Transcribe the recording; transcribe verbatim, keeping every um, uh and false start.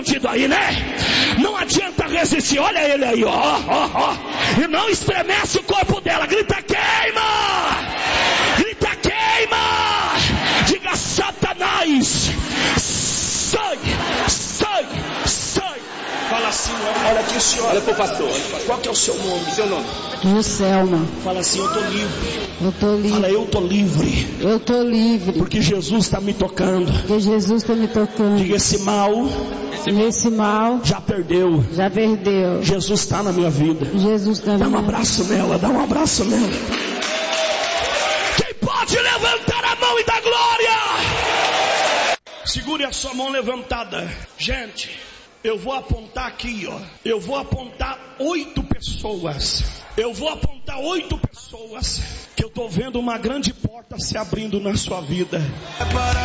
aí, né? Não adianta resistir. Olha ele aí, ó, ó, ó. E não estremece o corpo dela. Grita, queima! Grita, queima! Diga, Satanás, sai, sai, sai. Fala assim, olha aqui, senhor. Olha pro pastor. Qual que é o seu nome? Seu nome? Juscelma. Fala assim, eu tô livre. Eu tô livre. Fala, eu tô livre. Eu tô livre. Porque Jesus está me tocando. Porque Jesus está me tocando. Diga, esse mal. Esse mal já perdeu. Já perdeu. Jesus está na minha vida. Jesus está na minha vida. Dá um abraço nela, dá um abraço nela. Quem pode levantar a mão e dar glória? Segure a sua mão levantada. Gente, eu vou apontar aqui, ó. Eu vou apontar oito pessoas. Eu vou apontar oito pessoas que eu estou vendo uma grande porta se abrindo na sua vida.